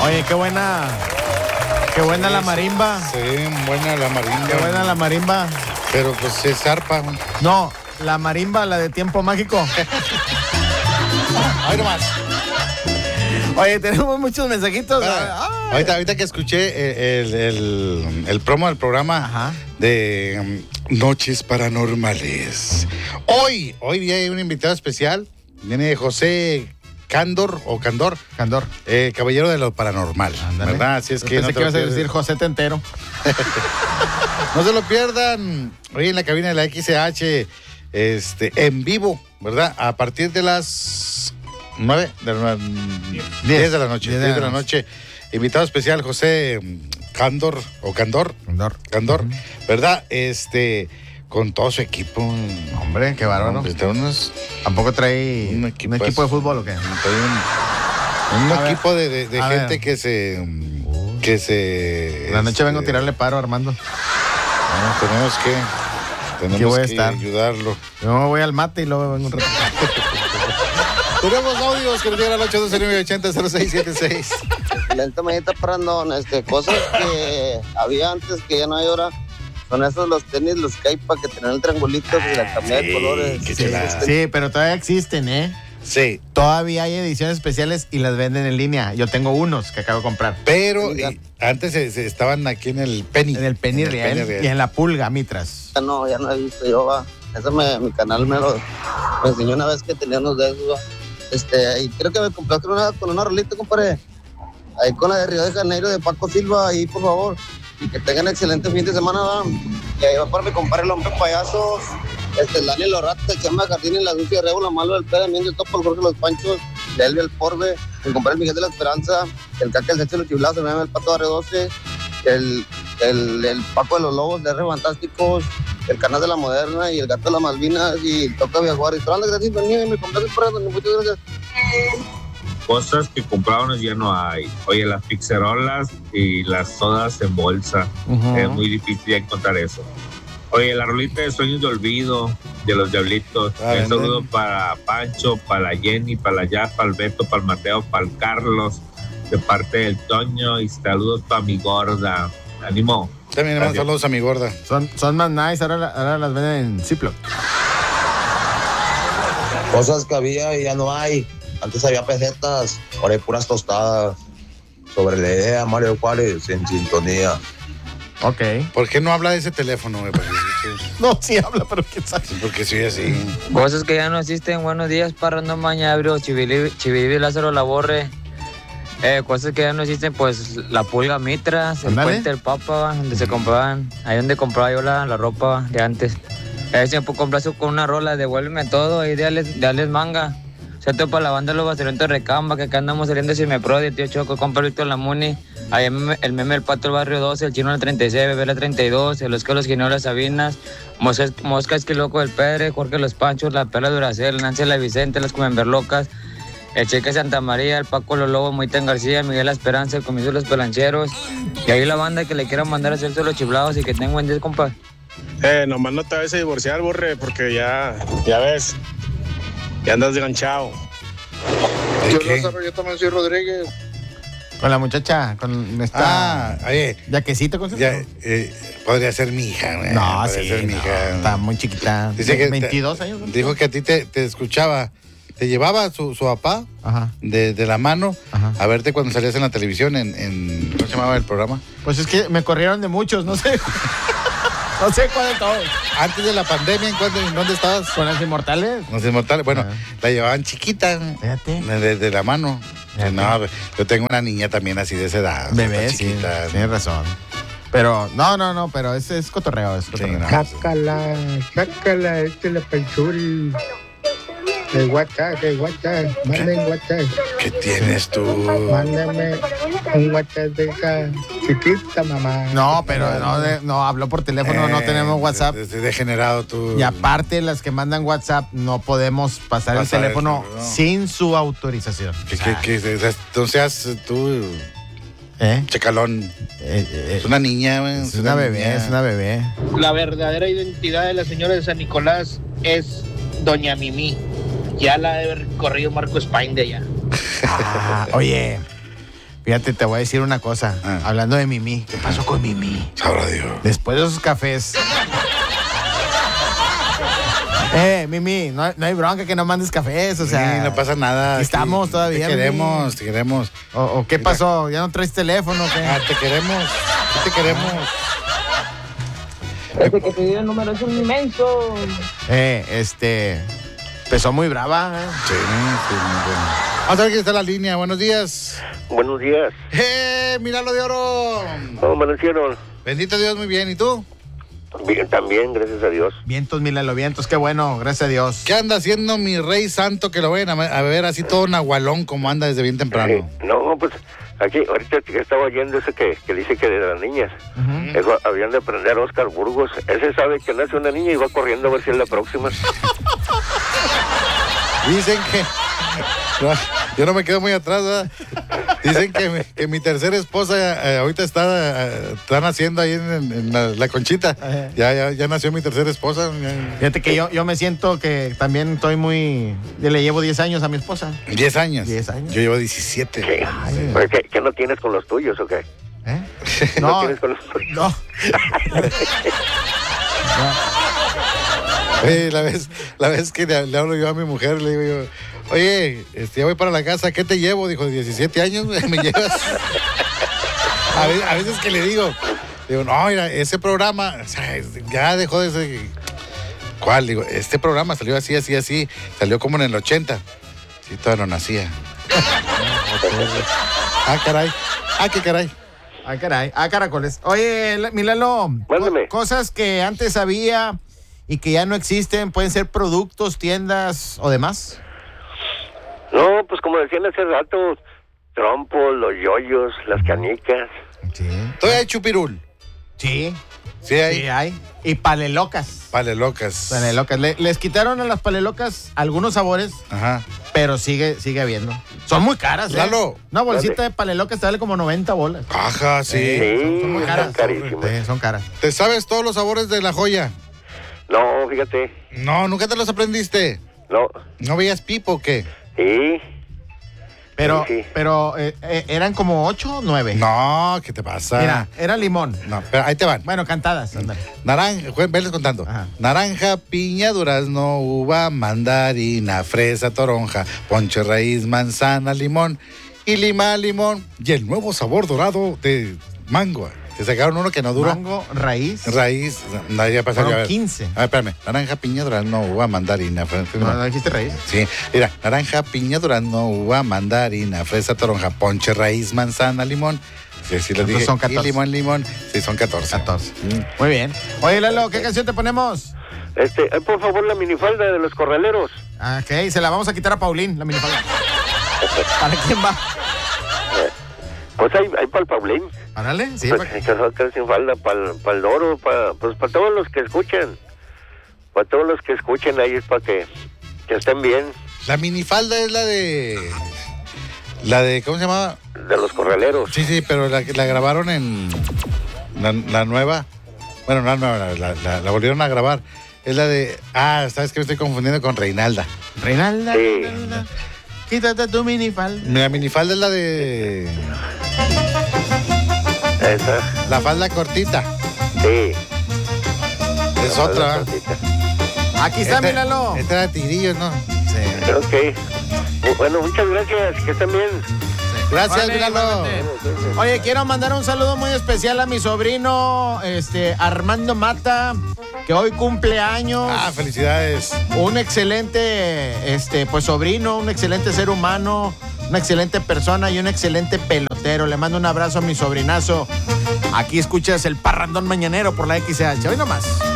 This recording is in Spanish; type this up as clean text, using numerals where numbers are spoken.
Oye, qué buena la marimba. Sí, buena la marimba. Qué buena la marimba. Pero pues se zarpa. No, la marimba, la de Tiempo Mágico. Ahí nomás. Oye, tenemos muchos mensajitos. Ahorita que escuché el promo del programa. Ajá. De Noches Paranormales. Hoy hay un invitado especial. Viene José Candor. Caballero de lo paranormal. Ándale. ¿Verdad? Así es que pensé que ibas a decir José Tentero. No se lo pierdan. Hoy en la cabina de la XH, en vivo, ¿verdad? A partir de las 10 de la noche. 10 de la noche. Invitado especial José Candor, ¿verdad? Con todo su equipo. Hombre, qué bárbaro. ¿Tampoco trae un equipo de fútbol o qué? Un equipo de gente que se... La noche vengo a tirarle paro a Armando. Tenemos que ayudarlo. Yo me voy al mate y luego vengo un rato. Tenemos audios que nos llegan al 812-980-0676. Excelente, manita Brandon. Cosas que había antes que ya no hay ahora. Son esos los tenis, los que hay para que tengan el triangulito y la cambiada de colores. Sí, pero todavía existen, ¿eh? Sí. Todavía hay ediciones especiales y las venden en línea. Yo tengo unos que acabo de comprar. Pero antes estaban aquí en el Penny. En el Penny Real y en la Pulga, Mitras. Ya no he visto yo, mi canal me enseñó una vez que tenía unos de esos, y creo que me compraste con una rolita, compadre. Ahí con la de Río de Janeiro de Paco Silva, ahí por favor. Y que tengan excelente fin de semana, ¿va? Y ahí va para mi compadre el hombre payasos, Daniel Lorata, el Chama Jardín, en la Dulce Rebo, la Malo del Pedro, el Topo, el Jorge Los Panchos, de Elvia el Porbe, mi compadre Miguel de la Esperanza, el Caca, el Secho de los Chiblados, el Meme, el Pato Barrio 12, el Paco de los Lobos de R Fantásticos, el Canal de la Moderna y el Gato de las Malvinas y el Toca Viajuar. Y todas las gracias, mi compadre, muchas gracias. Cosas que comprábamos ya no hay. Oye, las pizzerolas y las sodas en bolsa. Es muy difícil encontrar eso. Oye, la rolita de Sueños de Olvido de los Diablitos. Un saludo para Pancho, para la Jenny, para la Jazz, para el Beto, para el Mateo, para el Carlos, de parte del Toño. Y saludos para mi gorda. ¡Ánimo! También más saludos a mi gorda. Son más nice, ahora las venden en Ziploc. Cosas que había y ya no hay. Antes había pesetas, ahora hay puras tostadas. Sobre la idea, Mario Juárez, en sintonía. Ok. ¿Por qué no habla de ese teléfono, güey? No, sí habla, pero quién sabe. Sí, porque soy así. Cosas que ya no existen. Buenos días, Parrando Mañabrio, Chiviribi, Lázaro Laborre. Cosas que ya no existen, pues la Pulga Mitras, el Puente del Papa, donde se compraban, ahí donde compraba yo la ropa de antes. Siempre compré con una rola, devuélveme todo, ahí de Alex Manga. Excepto para la banda Los Baserentos de Recamba, que acá andamos saliendo de Pro, de Tío Choco, compa Víctor La Muni, ahí el meme del Pato del Barrio 12, el Chino del 36, Bebé la 32, el Oscar Los Ginebras Sabinas, Mosca Esquiloco del Pedre, Jorge Los Panchos, la Perla Duracel, Nancy La Vicente, las Comenberlocas, el Cheque Santa María, el Paco Los Lobos, Moitán García, Miguel La Esperanza, el Comienzo de los Pelancheros, y ahí la banda que le quieran mandar a hacer los chiflados y que tengan buen día, compa. Nomás no te vayas a divorciar, Borre, porque ya ves, ya andas desganchado. Yo también soy Rodríguez. Con la muchacha, con esta... Yaquecito, con podría ser mi hija, güey. No, podría ser mi hija. Está muy chiquita. Dice que 22 años. ¿No? Dijo que a ti te escuchaba. Te llevaba su papá de la mano a verte cuando salías en la televisión en ¿cómo se llamaba el programa? Pues es que me corrieron de muchos, no sé. No sé cuál de todos. Antes de la pandemia, ¿en dónde estabas? Con los Inmortales. Los Inmortales, bueno, la llevaban chiquita. Fíjate. De la mano. No, yo tengo una niña también así de esa edad. Bebé, chiquita. Sí, tienes razón. Pero, no, pero es cotorreo, es cotorreo. Sácala, la pensuri. De WhatsApp, manden WhatsApp. ¿Qué tienes tú? Mándame un WhatsApp de esa chiquita, mamá. No, pero no habló por teléfono, no tenemos WhatsApp. Degenerado tú. Y aparte, las que mandan WhatsApp, no podemos pasar el teléfono sin su autorización. No seas tú... Chacalón. Es una niña, güey. Es una bebé. La verdadera identidad de la señora de San Nicolás es Doña Mimi. Ya la ha de haber corrido Marco Spain de allá. Oye, Fíjate, te voy a decir una cosa. Hablando de Mimi. ¿Qué pasó con Mimi? Sabrá Dios. Después de esos cafés. Mimi, no hay bronca que no mandes cafés, o sea. Sí, no pasa nada. Estamos todavía. Te queremos. ¿O qué pasó? ¿Ya no traes teléfono? ¿Qué? Te queremos. Ese que te dio el número es un inmenso. Empezó muy brava. Sí, muy bueno. Vamos a ver quién está en la línea. Buenos días. Buenos días. Míralo de oro. ¿Cómo amanecieron? Bendito Dios, muy bien. ¿Y tú? Bien, también, gracias a Dios. Vientos, Milalo, vientos, qué bueno, gracias a Dios. ¿Qué anda haciendo mi rey santo que lo vayan a ver así todo nahualón como anda desde bien temprano? No, pues aquí, ahorita que estaba oyendo ese que dice que de las niñas, eso, habían de aprender a Oscar Burgos. Ese sabe que nace una niña y va corriendo a ver si es la próxima. Dicen que... No, yo no me quedo muy atrás, ¿verdad? Dicen que mi tercera esposa ahorita está naciendo ahí en la Conchita. Ya nació mi tercera esposa. Fíjate que yo me siento que también estoy muy... Yo le llevo 10 años a mi esposa. 10 años. 10 años. Yo llevo 17. ¿Qué no tienes con los tuyos o qué? No. ¿Tienes con los tuyos? No. Oye, la vez que le hablo yo a mi mujer, le digo yo, oye, ya voy para la casa, ¿qué te llevo? Dijo, 17 años, ¿me llevas? A veces que le digo, no, mira, ese programa, o sea, ya dejó de ser... ¿Cuál? Digo, este programa salió así, salió como en el 80. Sí, todavía no nacía. Caray. Qué caray. Caracoles. Oye, Milalo, Mándame. Cosas que antes había y que ya no existen, pueden ser productos, tiendas o demás. No, pues como decían hace rato, trompos, los yoyos, las canicas. Sí. ¿Todavía hay chupirul? Sí. Sí hay. Sí hay. Y palelocas. Palelocas. Les quitaron a las palelocas algunos sabores, pero sigue habiendo. Son muy caras, Lalo. Una bolsita de palelocas te vale como 90 bolas. Ajá, sí. Son muy caras. Carísimas. Son caras. ¿Te sabes todos los sabores de la joya? No, fíjate. No, ¿nunca te los aprendiste? No. ¿No veías Pipo o qué? Sí. Pero ¿eran como 8 o 9? No, ¿qué te pasa? Mira, era limón. No, pero ahí te van. Bueno, cantadas. Naranja, venles contando. Naranja, piña, durazno, uva, mandarina, fresa, toronja, ponche, raíz, manzana, limón y limón. Y el nuevo sabor dorado de mango. Te sacaron uno que no duró. Mango, raíz. Ya pasó. Fueron 15. A ver, espérame. Naranja, piña, durazno, uva, mandarina. ¿No dijiste raíz? Sí. Mira, naranja, piña, durazno, uva, mandarina, fresa, toronja, ponche, raíz, manzana, limón. Sí, lo dije. Son 14. Y limón. Sí, son 14. 14. Muy bien. Oye, Lalo, ¿qué canción te ponemos? Por favor, la minifalda de los corraleros. Ok, se la vamos a quitar a Paulín, la minifalda. ¿Para quién va? Pues hay para el Paulín. Árale, sí. Pues que sin falda, para el Doro, para todos los que escuchan. Para todos los que escuchen ahí es para que estén bien. La minifalda es la de, ¿cómo se llamaba? De los corraleros. Sí, pero la grabaron en la nueva. Bueno, no la nueva, la volvieron a grabar. Es la de, ¿sabes qué? Me estoy confundiendo con Reinalda. Reinalda. Sí. Reinalda. Quítate tu minifalda. La minifalda es la de... Esa. La falda cortita. Sí. Es otra. Aquí está, míralo. Esta era de Tigrillos, ¿no? Sí. Ok. Bueno, muchas gracias. Que estén bien. Gracias, míralo. Oye, quiero mandar un saludo muy especial a mi sobrino, Armando Mata, que hoy cumple años. Felicidades. Un excelente, pues sobrino, un excelente ser humano, una excelente persona y un excelente pelotero. Le mando un abrazo a mi sobrinazo. Aquí escuchas el Parrandón Mañanero por la XH. Hoy nomás.